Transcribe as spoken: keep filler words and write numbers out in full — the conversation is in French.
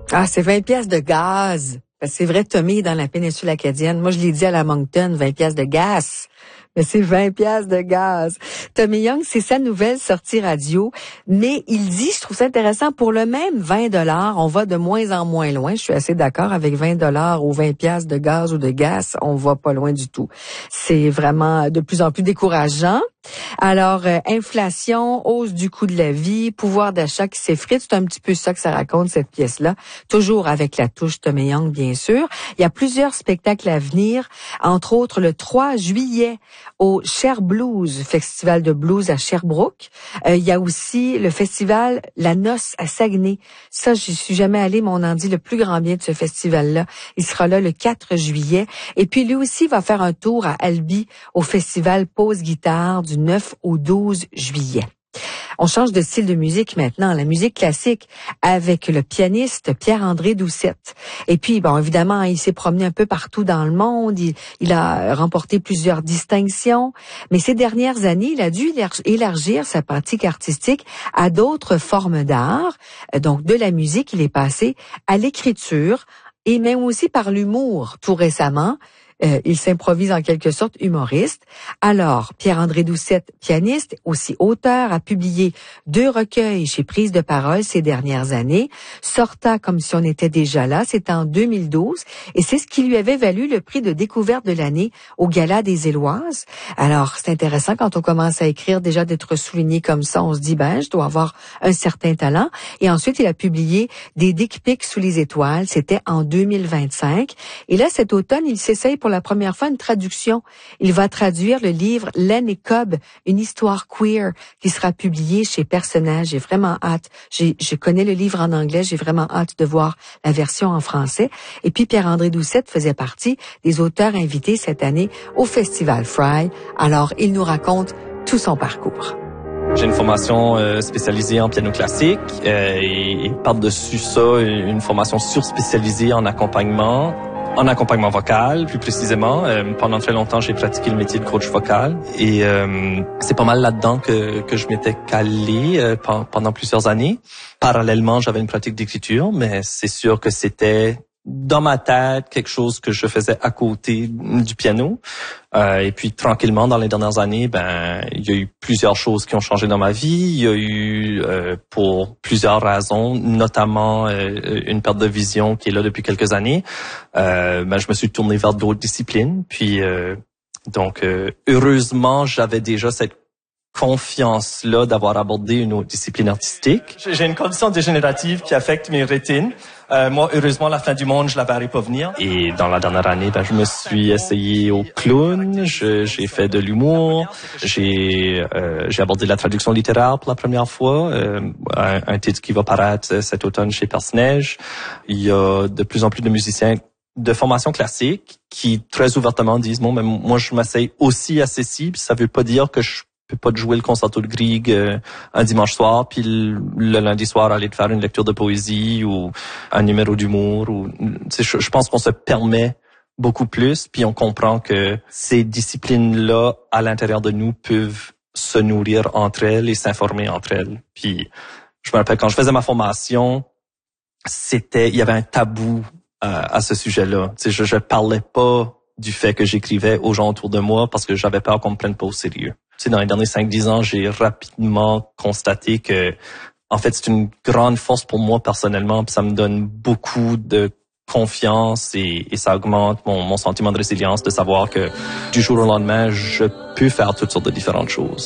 Ah, c'est vingt piastres de gaz. Parce que c'est vrai, Tommy est dans la péninsule acadienne. Moi, je l'ai dit à la Moncton, vingt piastres de gaz. Mais c'est vingt piastres de gaz. Tommy Young, c'est sa nouvelle sortie radio. Mais il dit, je trouve ça intéressant, pour le même vingt dollars, on va de moins en moins loin. Je suis assez d'accord avec vingt dollars ou vingt piastres de gaz ou de gaz. On va pas loin du tout. C'est vraiment de plus en plus décourageant. Alors, euh, inflation, hausse du coût de la vie, pouvoir d'achat qui s'effrite, c'est un petit peu ça que ça raconte, cette pièce-là. Toujours avec la touche Tommy Young, bien sûr. Il y a plusieurs spectacles à venir, entre autres le trois juillet au Cher Blues, festival de blues à Sherbrooke. Euh, il y a aussi le festival La Noce à Saguenay. Ça, je suis jamais allée, mais on en dit le plus grand bien de ce festival-là. Il sera là le quatre juillet. Et puis, lui aussi va faire un tour à Albi au festival Pause Guitare du neuf au douze juillet. On change de style de musique maintenant, la musique classique, avec le pianiste Pierre-André Doucette. Et puis, bon, évidemment, il s'est promené un peu partout dans le monde, il, il a remporté plusieurs distinctions, mais ces dernières années, il a dû élargir sa pratique artistique à d'autres formes d'art. Donc, de la musique, il est passé à l'écriture et même aussi par l'humour tout récemment. Euh, il s'improvise en quelque sorte humoriste. Alors, Pierre-André Doucette, pianiste, aussi auteur, a publié deux recueils chez Prise de Parole ces dernières années. Sorta comme si on était déjà là, c'était en deux mille douze, et c'est ce qui lui avait valu le prix de découverte de l'année au Gala des Éloises. Alors, c'est intéressant quand on commence à écrire déjà d'être souligné comme ça, on se dit, ben, je dois avoir un certain talent. Et ensuite, il a publié des dick pics sous les étoiles, c'était en deux mille vingt-cinq. Et là, cet automne, il s'essaye pour la première fois une traduction. Il va traduire le livre Len et Cobb, une histoire queer, qui sera publié chez Personnages. J'ai vraiment hâte. J'ai, je connais le livre en anglais, j'ai vraiment hâte de voir la version en français. Et puis Pierre-André Doucette faisait partie des auteurs invités cette année au Festival Fry. Alors, il nous raconte tout son parcours. J'ai une formation euh, spécialisée en piano classique euh, et, et par-dessus ça, une formation surspécialisée en accompagnement. En accompagnement vocal, plus précisément. Euh, pendant très longtemps, j'ai pratiqué le métier de coach vocal et euh, c'est pas mal là-dedans que, que je m'étais calé euh, pendant plusieurs années. Parallèlement, j'avais une pratique d'écriture, mais c'est sûr que c'était dans ma tête quelque chose que je faisais à côté du piano. Euh, et puis tranquillement, dans les dernières années, ben il y a eu plusieurs choses qui ont changé dans ma vie. Il y a eu, euh, pour plusieurs raisons, notamment euh, une perte de vision qui est là depuis quelques années. Euh, ben je me suis tourné vers d'autres disciplines. Puis euh, donc euh, heureusement, j'avais déjà cette confiance-là d'avoir abordé une autre discipline artistique. J'ai une condition dégénérative qui affecte mes rétines. Euh, moi, heureusement, la fin du monde, je la verrai pas venir. Et dans la dernière année, ben, je me suis essayé au clown, je, j'ai fait de l'humour, j'ai, euh, j'ai abordé la traduction littéraire pour la première fois, euh, un, un titre qui va paraître cet automne chez Perce-Neige. Il y a de plus en plus de musiciens de formation classique qui très ouvertement disent, bon, mais moi, je m'essaye aussi à ceci, puis ça veut pas dire que je peux pas te jouer le concerto de Grieg euh, un dimanche soir, puis le, le lundi soir aller te faire une lecture de poésie ou un numéro d'humour. Ou, je, je pense qu'on se permet beaucoup plus, puis on comprend que ces disciplines-là, à l'intérieur de nous, peuvent se nourrir entre elles et s'informer entre elles. Puis je me rappelle, quand je faisais ma formation, c'était, il y avait un tabou euh, à ce sujet-là. Tu sais, je, je parlais pas du fait que j'écrivais aux gens autour de moi parce que j'avais peur qu'on me prenne pas au sérieux. Tu sais, dans les derniers cinq dix ans, j'ai rapidement constaté que, en fait, c'est une grande force pour moi personnellement, puis ça me donne beaucoup de confiance et, et ça augmente mon, mon sentiment de résilience de savoir que du jour au lendemain, je peux faire toutes sortes de différentes choses.